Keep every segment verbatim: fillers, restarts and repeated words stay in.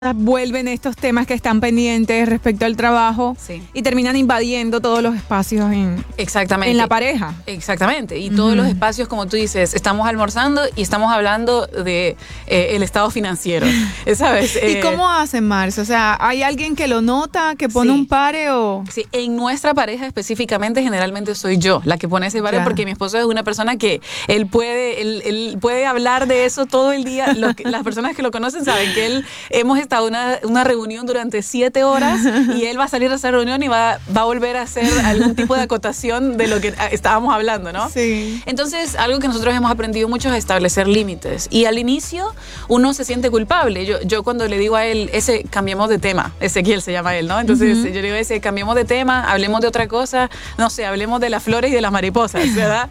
vuelven estos temas que están pendientes respecto al trabajo, sí, y terminan invadiendo todos los espacios en, exactamente, en la pareja. Exactamente, y todos Ujú. los espacios, como tú dices, estamos almorzando y estamos hablando de eh, el estado financiero, ¿sabes? ¿Y Eh, cómo hacen, Marce? O sea, ¿hay alguien que lo nota, que pone Sí. un pare o...? Sí, en nuestra pareja específicamente, generalmente soy yo la que pone ese pare, Ya. porque mi esposo es una persona que él puede, él, él puede hablar de eso todo el día. Los que- las personas que lo conocen saben que él hemos estado en una, una reunión durante siete horas y él va a salir de esa reunión y va, va a volver a hacer algún tipo de acotación de lo que ah, estábamos hablando, ¿no? Sí. Entonces, algo que nosotros hemos aprendido mucho es establecer límites. Y al inicio, uno se siente culpable. Yo, yo cuando le digo a él, ese cambiemos de tema, Ezequiel se llama él, ¿no? Entonces, Ujú. yo le digo, ese cambiemos de tema, hablemos de otra cosa, no sé, hablemos de las flores y de las mariposas, ¿verdad?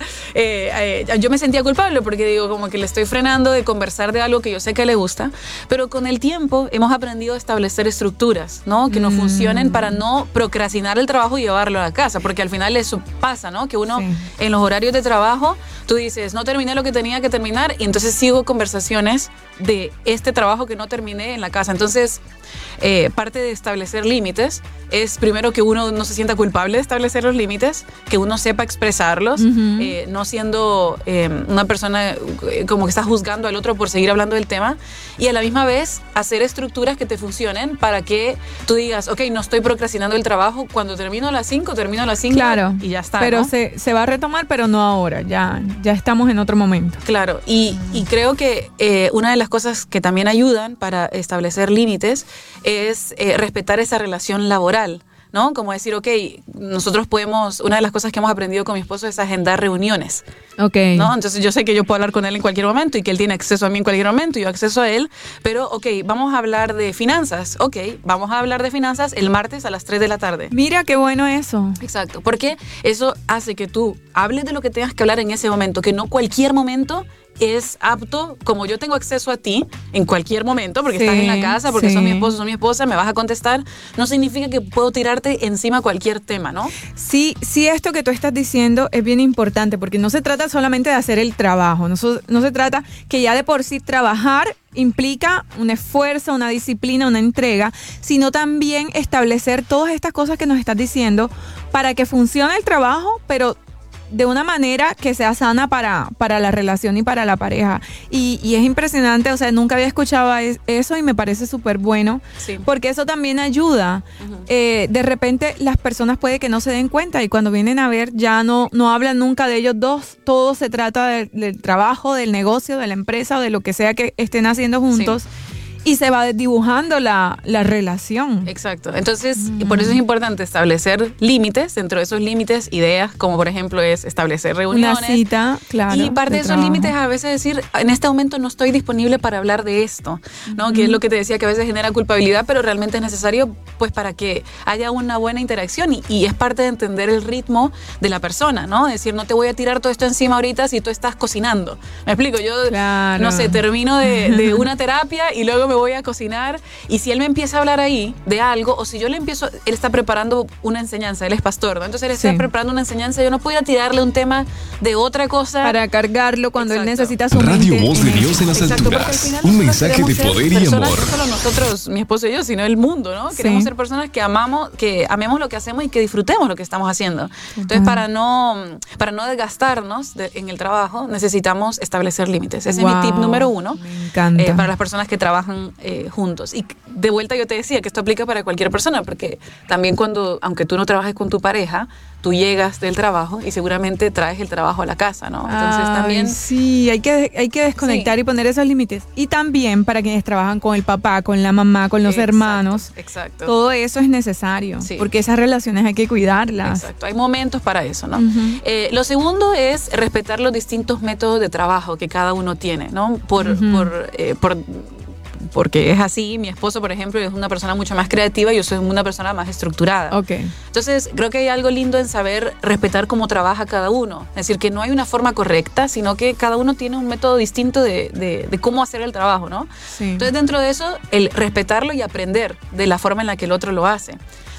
Eh, eh, yo me sentía culpable porque digo, como que le estoy frenando de conversar de algo que yo sé que le gusta, pero con el tiempo hemos aprendido a establecer estructuras, ¿no? Que nos Mm. funcionen para no procrastinar el trabajo y llevarlo a la casa, porque al final eso pasa, ¿no? Que uno Sí. en los horarios de trabajo, tú dices, no terminé lo que tenía que terminar y entonces sigo conversaciones de este trabajo que no terminé en la casa. Entonces, eh, parte de establecer límites es primero que uno no se sienta culpable de establecer los límites, que uno sepa expresarlos, Ujú. eh, no siendo eh, una persona eh, como que está juzgando al otro por seguir hablando del tema, y a la misma vez hacer estructuras que te funcionen para que tú digas, ok, no estoy procrastinando el trabajo, cuando termino a las cinco, termino a las cinco Claro. y ya está, Pero ¿no? se, se va a retomar, pero no ahora. Ya, ya estamos en otro momento. Claro, y, y creo que eh, una de las cosas que también ayudan para establecer límites es eh, respetar esa relación laboral, ¿no? Como decir, ok, nosotros podemos, una de las cosas que hemos aprendido con mi esposo es agendar reuniones, Ok. ¿no? Entonces yo sé que yo puedo hablar con él en cualquier momento y que él tiene acceso a mí en cualquier momento y yo acceso a él, pero ok, vamos a hablar de finanzas, ok, vamos a hablar de finanzas el martes a las tres de la tarde. Mira qué bueno eso. Exacto, porque eso hace que tú hables de lo que tengas que hablar en ese momento, que no cualquier momento es apto, como yo tengo acceso a ti en cualquier momento, porque Sí, estás en la casa, porque sí. sos mi esposo, sos mi esposa, me vas a contestar, no significa que puedo tirarte encima cualquier tema, ¿no? Sí, sí, esto que tú estás diciendo es bien importante porque no se trata solamente de hacer el trabajo, no, so- no se trata que ya de por sí trabajar implica un esfuerzo, una disciplina, una entrega, sino también establecer todas estas cosas que nos estás diciendo para que funcione el trabajo, pero de una manera que sea sana para, para la relación y para la pareja. Y, y es impresionante, o sea, nunca había escuchado es- eso y me parece súper bueno, Sí. porque eso también ayuda. Ujú. Eh, de repente las personas puede que no se den cuenta y cuando vienen a ver ya no, no hablan nunca de ellos dos, todo se trata de- del trabajo, del negocio, de la empresa o de lo que sea que estén haciendo juntos. Y se va dibujando la, la relación. Exacto. Entonces, por eso es importante establecer límites, dentro de esos límites, ideas, como por ejemplo es establecer reuniones. Una cita, claro. Y parte de esos trabajo. límites a veces decir, en este momento no estoy disponible para hablar de esto, ¿no? Que es lo que te decía, que a veces genera culpabilidad, pero realmente es necesario pues para que haya una buena interacción y, y es parte de entender el ritmo de la persona, ¿no? Es decir, no te voy a tirar todo esto encima ahorita si tú estás cocinando. ¿Me explico? Yo, Claro. no sé, termino de, de una terapia y luego me voy a cocinar y si él me empieza a hablar ahí de algo o si yo le empiezo, él está preparando una enseñanza, él es pastor, ¿no? Entonces él está Sí. preparando una enseñanza, yo no puedo ir a tirarle un tema de otra cosa. Para cargarlo cuando él Exacto. necesita su Radio mente Voz de en Dios eso. en las Exacto, porque al alturas. final Un nosotros mensaje queremos de ser poder y personas, amor. No solo nosotros, mi esposo y yo, sino el mundo, ¿no? Queremos Sí. ser personas que amamos, que amemos lo que hacemos y que disfrutemos lo que estamos haciendo. Entonces, para no, para no desgastarnos de- en el trabajo, necesitamos establecer límites. Ese es Wow, mi tip número uno. me encanta. eh, para las personas que trabajan eh, juntos. Y de vuelta yo te decía que esto aplica para cualquier persona, porque también cuando, aunque tú no trabajes con tu pareja, tú llegas del trabajo y seguramente traes el trabajo a la casa, ¿no? Entonces Ay, también... sí, hay que, hay que desconectar Sí. y poner esos límites. Y también para quienes trabajan con el papá, con la mamá, con los Exacto, hermanos, Exacto. todo eso es necesario, Sí. porque esas relaciones hay que cuidarlas. Exacto, hay momentos para eso, ¿no? Ujú. Eh, lo segundo es respetar los distintos métodos de trabajo que cada uno tiene, ¿no? Por, Ujú. por, eh, por- porque es así, mi esposo, por ejemplo, es una persona mucho más creativa y yo soy una persona más estructurada. Ok. Entonces, creo que hay algo lindo en saber respetar cómo trabaja cada uno. Es decir, que no hay una forma correcta, sino que cada uno tiene un método distinto de, de- de cómo hacer el trabajo, ¿no? Sí. Entonces, dentro de eso, el respetarlo y aprender de la forma en la que el otro lo hace.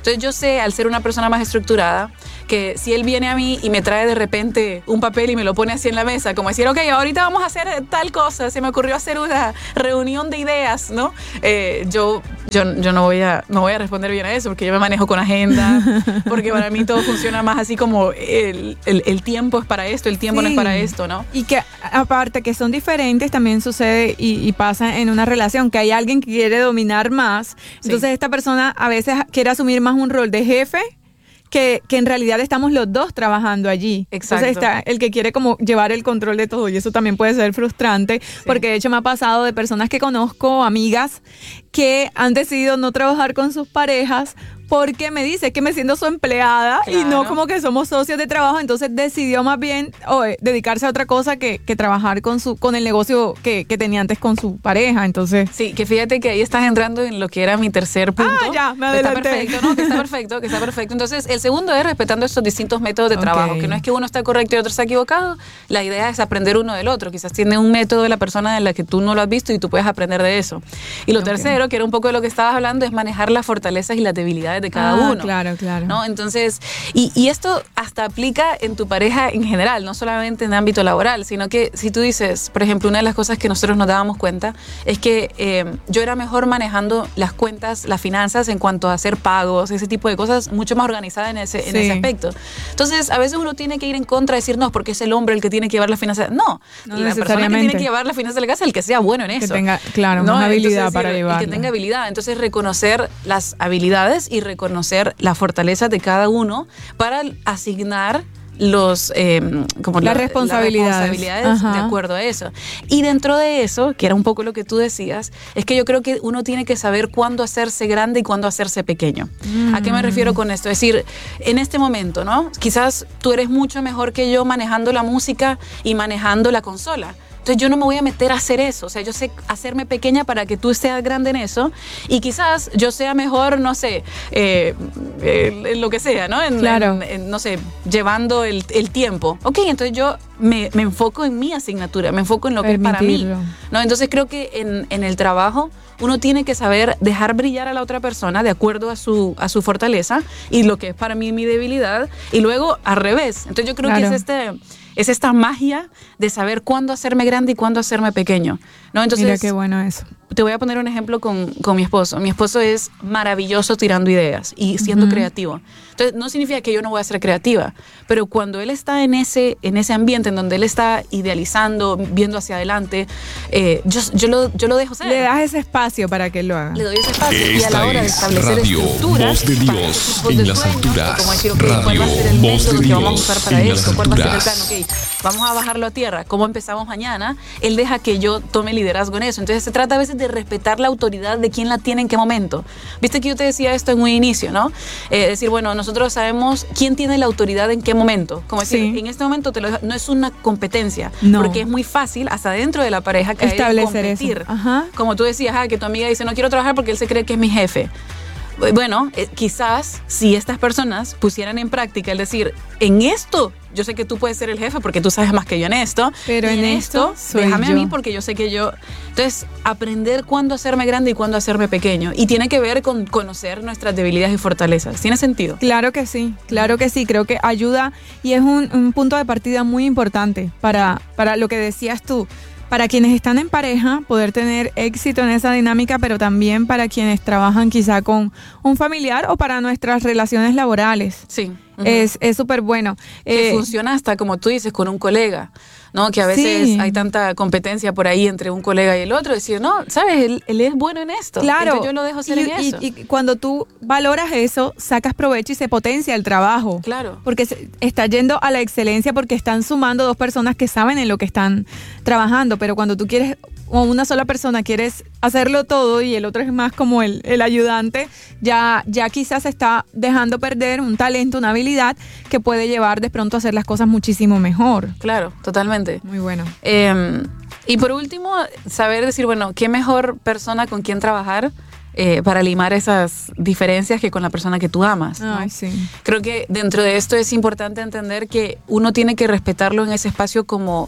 Entonces yo sé, al ser una persona más estructurada, que si él viene a mí y me trae de repente un papel y me lo pone así en la mesa, como decir, ok, ahorita vamos a hacer tal cosa, se me ocurrió hacer una reunión de ideas, ¿no? Eh, yo, yo, yo no, voy a, no voy a responder bien a eso, porque yo me manejo con agenda, porque para mí todo funciona más así como el, el, el tiempo es para esto, el tiempo sí. no es para esto, ¿no? Y que aparte que son diferentes, también sucede y, y pasa en una relación, que hay alguien que quiere dominar más, entonces sí. esta persona a veces quiere asumir más un rol de jefe, Que, que en realidad estamos los dos trabajando allí. Exacto. Entonces está el que quiere como llevar el control de todo y eso también puede ser frustrante sí. porque de hecho me ha pasado de personas que conozco, amigas, que han decidido no trabajar con sus parejas porque me dice que me siento su empleada claro. y no como que somos socios de trabajo, entonces decidió más bien oh, dedicarse a otra cosa que, que trabajar con su con el negocio que, que tenía antes con su pareja, entonces... Sí, que fíjate que ahí estás entrando en lo que era mi tercer punto. Ah, ya, me adelanté. Está perfecto, ¿no? Que está perfecto, que está perfecto. Entonces, el segundo es respetando estos distintos métodos de okay. trabajo, que no es que uno está correcto y otro está equivocado, la idea es aprender uno del otro, quizás tiene un método de la persona en la que tú no lo has visto y tú puedes aprender de eso. Y lo okay. tercero, que era un poco de lo que estabas hablando, es manejar las fortalezas y las debilidades de cada ah, uno. Claro. Claro, claro. ¿No? Entonces, y, y esto hasta aplica en tu pareja en general, no solamente en ámbito laboral, sino que si tú dices, por ejemplo, una de las cosas que nosotros nos dábamos cuenta es que eh, yo era mejor manejando las cuentas, las finanzas en cuanto a hacer pagos, ese tipo de cosas, mucho más organizada en ese, en sí. ese aspecto. Entonces, a veces uno tiene que ir en contra y decir, no, porque es el hombre el que tiene que llevar las finanzas. No, no la persona que tiene que llevar las finanzas de la casa es el que sea bueno en eso. Que tenga, claro, ¿no? una habilidad Entonces, para llevarla. Que tenga habilidad. Entonces, reconocer las habilidades y reconocer la fortaleza de cada uno para asignar los eh, como las la, responsabilidades, las responsabilidades de acuerdo a eso. Y dentro de eso, que era un poco lo que tú decías, es que yo creo que uno tiene que saber cuándo hacerse grande y cuándo hacerse pequeño. Mm. ¿A qué me refiero con esto? Es decir, en este momento, ¿no? Quizás tú eres mucho mejor que yo manejando la música y manejando la consola. Entonces yo no me voy a meter a hacer eso, o sea, yo sé hacerme pequeña para que tú seas grande en eso y quizás yo sea mejor, no sé, eh, eh, en lo que sea, ¿no? En, claro. en, en, no sé, llevando el, el tiempo. Ok, entonces yo me, me enfoco en mi asignatura, me enfoco en lo que es para mí, ¿no? Entonces creo que en, en el trabajo uno tiene que saber dejar brillar a la otra persona de acuerdo a su, a su fortaleza y lo que es para mí mi debilidad y luego al revés. Entonces yo creo claro. que es este... es esta magia de saber cuándo hacerme grande y cuándo hacerme pequeño, ¿no? Entonces, mira qué bueno eso. Te voy a poner un ejemplo con, con mi esposo. Mi esposo es maravilloso tirando ideas y siendo uh-huh. creativo. Entonces, no significa que yo no voy a ser creativa, pero cuando él está en ese, en ese ambiente en donde él está idealizando, viendo hacia adelante, eh, yo, yo, lo, yo lo dejo ser. Le das ese espacio para que él lo haga. Le doy ese espacio. Esta y a la hora de establecer radio, estructuras, voz de Dios en las sueños, alturas. Como decir, okay, radio, ¿cuál va a ser el voz de método que vamos a Dios usar para en esto? las ¿Cuál va a ser el alturas? plan? Ok, vamos a bajarlo a tierra. ¿Cómo empezamos mañana? Él deja que yo tome liderazgo en eso. Entonces se trata a veces de respetar la autoridad de quién la tiene en qué momento. Viste que yo te decía esto en un inicio, ¿no? Eh, decir, bueno, nosotros sabemos quién tiene la autoridad en qué momento. Como decir, sí. en este momento te lo, no es una competencia, no. porque es muy fácil hasta dentro de la pareja caer establecer en competir. Eso. Ajá. Como tú decías, ah, que tu amiga dice, no quiero trabajar porque él se cree que es mi jefe. Bueno, eh, quizás si estas personas pusieran en práctica el decir, en esto yo sé que tú puedes ser el jefe porque tú sabes más que yo en esto, pero en, en esto, esto déjame yo. a mí porque yo sé que yo... Entonces, aprender cuándo hacerme grande y cuándo hacerme pequeño. Y tiene que ver con conocer nuestras debilidades y fortalezas. ¿Tiene sentido? Claro que sí, claro que sí. Creo que ayuda y es un, un punto de partida muy importante para, para lo que decías tú. Para quienes están en pareja, poder tener éxito en esa dinámica, pero también para quienes trabajan quizá con un familiar o para nuestras relaciones laborales. Sí. Uh-huh. Es es súper bueno. Que eh, funciona hasta, como tú dices, con un colega, ¿no? Que a veces sí. hay tanta competencia por ahí entre un colega y el otro. Decir, no, ¿sabes? Él, él es bueno en esto. Claro. Entonces yo lo dejo ser y, en eso. Y, y cuando tú valoras eso, sacas provecho y se potencia el trabajo. Claro. Porque se, está yendo a la excelencia porque están sumando dos personas que saben en lo que están trabajando. Pero cuando tú quieres, o una sola persona quieres hacerlo todo y el otro es más como el, el ayudante, ya, ya quizás se está dejando perder un talento, una habilidad que puede llevar de pronto a hacer las cosas muchísimo mejor. Claro, totalmente. Muy bueno. Eh, y por último, saber decir, bueno, ¿qué mejor persona con quien trabajar eh, para limar esas diferencias que con la persona que tú amas? ¿no? Ay, sí. Creo que dentro de esto es importante entender que uno tiene que respetarlo en ese espacio como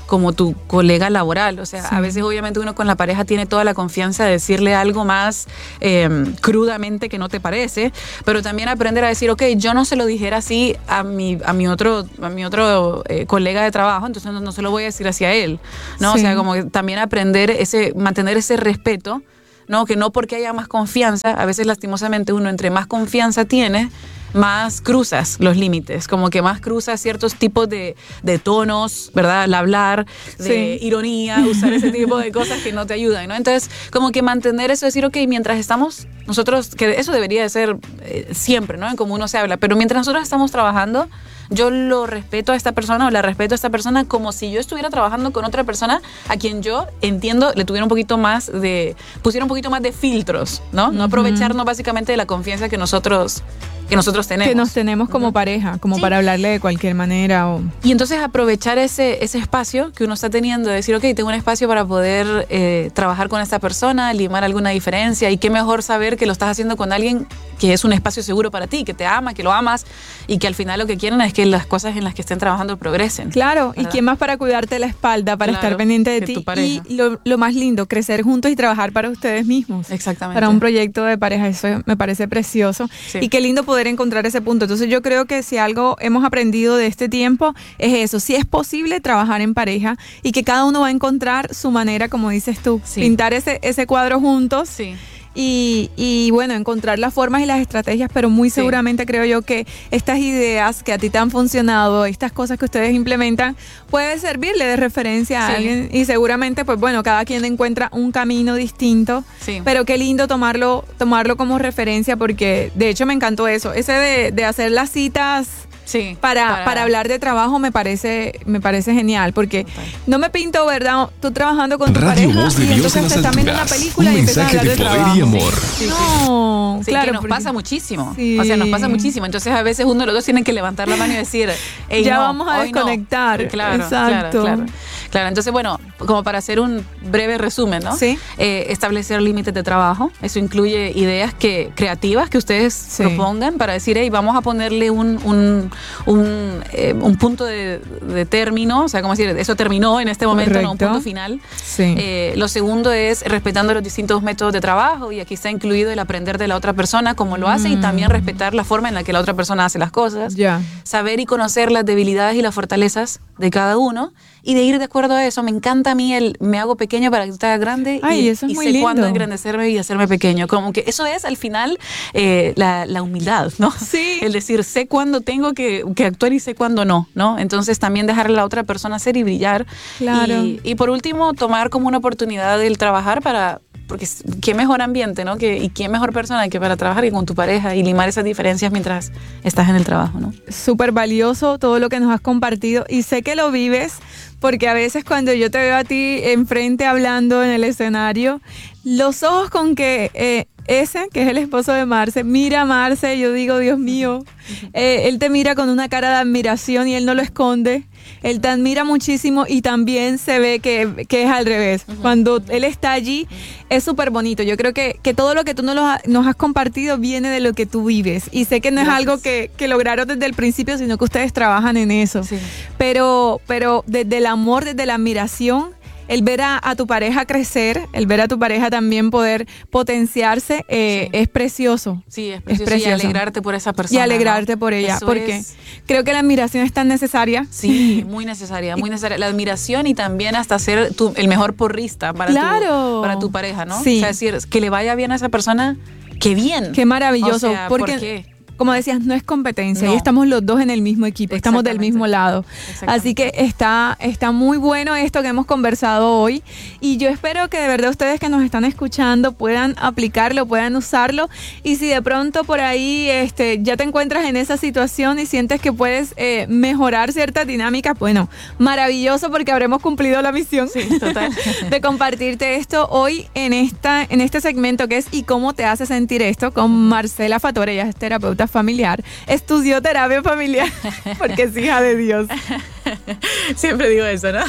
como tu colega laboral. O sea, sí. a veces obviamente uno con la pareja tiene toda la confianza de decirle algo más eh, crudamente que no te parece, pero también aprender a decir, ok, yo no se lo dijera así a mi, a mi otro, a mi otro eh, colega de trabajo, entonces no, no se lo voy a decir hacia él, ¿no? Sí. O sea, como que también aprender ese, mantener ese respeto, ¿no? Que no porque haya más confianza, a veces lastimosamente uno entre más confianza tiene, más cruzas los límites, como que más cruzas ciertos tipos de, de tonos, ¿verdad? Al hablar, de sí. ironía, usar ese tipo de cosas que no te ayudan, ¿no? Entonces, como que mantener eso, decir, ok, mientras estamos nosotros, que eso debería de ser eh, siempre, ¿no? En cómo uno se habla, pero mientras nosotros estamos trabajando, yo lo respeto a esta persona o la respeto a esta persona como si yo estuviera trabajando con otra persona a quien yo entiendo le tuviera un poquito más de, pusiera un poquito más de filtros, ¿no? No uh-huh. aprovecharnos básicamente de la confianza que nosotros que nosotros tenemos. Que nos tenemos como uh-huh. pareja, como sí. para hablarle de cualquier manera. O... Y entonces aprovechar ese, ese espacio que uno está teniendo, de decir, ok, tengo un espacio para poder eh, trabajar con esta persona, limar alguna diferencia, y qué mejor saber que lo estás haciendo con alguien que es un espacio seguro para ti, que te ama, que lo amas, y que al final lo que quieren es que las cosas en las que estén trabajando progresen. Claro, ¿verdad? Y quién más para cuidarte la espalda, para claro, estar pendiente de ti. Y lo, lo más lindo, crecer juntos y trabajar para ustedes mismos. Exactamente. Para un proyecto de pareja, eso me parece precioso. Sí. Y qué lindo poder encontrar ese punto. Entonces yo creo que si algo hemos aprendido de este tiempo es eso, si es posible trabajar en pareja y que cada uno va a encontrar su manera, como dices tú, sí. pintar ese, ese cuadro juntos. Sí. Y, y bueno, encontrar las formas y las estrategias, pero muy seguramente sí. creo yo que estas ideas que a ti te han funcionado, estas cosas que ustedes implementan, puede servirle de referencia a sí. alguien, y seguramente, pues bueno, cada quien encuentra un camino distinto, sí. pero qué lindo tomarlo, tomarlo como referencia, porque de hecho me encantó eso, ese de, de hacer las citas... Sí, para, para, para hablar de trabajo me parece me parece genial, porque total. No me pinto, ¿verdad? Tú trabajando con tu Radio pareja Voz de y Dios entonces te están viendo una película y empiezan a hablar de, de poder trabajo. Y amor. Sí, sí, no, sí, claro, que nos porque... pasa muchísimo. Sí. O sea, nos pasa muchísimo. Entonces a veces uno de los dos tiene que levantar la mano y decir, hey, ya no, vamos a desconectar. No. Claro, exacto. Claro, claro. Claro, entonces bueno, como para hacer un breve resumen, ¿no? Sí. Eh, establecer límites de trabajo. Eso incluye ideas que creativas que ustedes sí. propongan para decir, hey, vamos a ponerle un un, un, eh, un punto de, de término, o sea, como decir, eso terminó en este momento, correcto. No un punto final. Sí. Eh, lo segundo es respetando los distintos métodos de trabajo, y aquí está incluido el aprender de la otra persona cómo lo hace mm. y también respetar la forma en la que la otra persona hace las cosas. Yeah. Saber y conocer las debilidades y las fortalezas de cada uno, y de ir de acuerdo a eso. Me encanta a mí el me hago pequeño para que tú te hagas grande. Ay, y, eso es y muy sé lindo. cuándo engrandecerme y hacerme pequeño. Como que eso es al final eh, la, la humildad, ¿no? Sí. El decir, sé cuándo tengo que, que actuar y sé cuándo no, ¿no? Entonces también dejar a la otra persona ser y brillar. Claro. Y, y por último, tomar como una oportunidad el trabajar para... Porque qué mejor ambiente, ¿no? Que, y qué mejor persona que para trabajar y con tu pareja y limar esas diferencias mientras estás en el trabajo, ¿no? Súper valioso todo lo que nos has compartido, y sé que lo vives, porque a veces cuando yo te veo a ti enfrente hablando en el escenario, los ojos con que eh, ese, que es el esposo de Marce, mira a Marce, yo digo, Dios mío, eh, él te mira con una cara de admiración y él no lo esconde. Él te admira muchísimo, y también se ve que, que es al revés. Uh-huh. Cuando él está allí, es súper bonito. Yo creo que, que todo lo que tú nos, lo, nos has compartido viene de lo que tú vives. Y sé que no Gracias. Es algo que, que lograron desde el principio, sino que ustedes trabajan en eso. Sí. Pero, pero desde el amor, desde la admiración, el ver a, a tu pareja crecer, el ver a tu pareja también poder potenciarse, eh, sí. es precioso. Sí, es precioso. Es precioso. Y alegrarte por esa persona. Y alegrarte ¿no? por ella, Eso porque es... creo que la admiración es tan necesaria. Sí, muy necesaria, muy necesaria. La admiración, y también hasta ser tu, el mejor porrista para, claro. tu, para tu pareja, ¿no? Sí. O sea, decir, que le vaya bien a esa persona, qué bien. Qué maravilloso. O sea, porque, ¿por qué? Como decías, no es competencia, no. y estamos los dos en el mismo equipo, estamos del mismo lado. Así que está, está muy bueno esto que hemos conversado hoy, y yo espero que de verdad ustedes que nos están escuchando puedan aplicarlo, puedan usarlo, y si de pronto por ahí este, ya te encuentras en esa situación y sientes que puedes eh, mejorar ciertas dinámicas, bueno, maravilloso, porque habremos cumplido la misión sí, total. de compartirte esto hoy en, esta, en este segmento que es ¿y cómo te hace sentir esto? Con Marcela Fatore, ella es terapeuta terapeuta familiar, estudió terapia familiar porque es hija de Dios. Siempre digo eso, ¿no?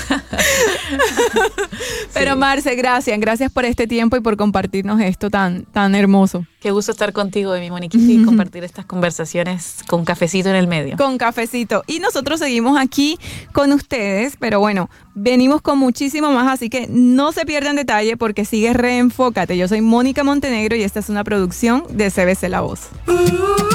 Pero Sí. Marce, gracias, gracias por este tiempo y por compartirnos esto tan, tan hermoso. Qué gusto estar contigo, mi Moniquita, y compartir estas conversaciones con cafecito en el medio. Con cafecito. Y nosotros seguimos aquí con ustedes, pero bueno, venimos con muchísimo más, así que no se pierdan detalle porque sigue Reenfócate. Yo soy Mónica Montenegro y esta es una producción de C B C La Voz.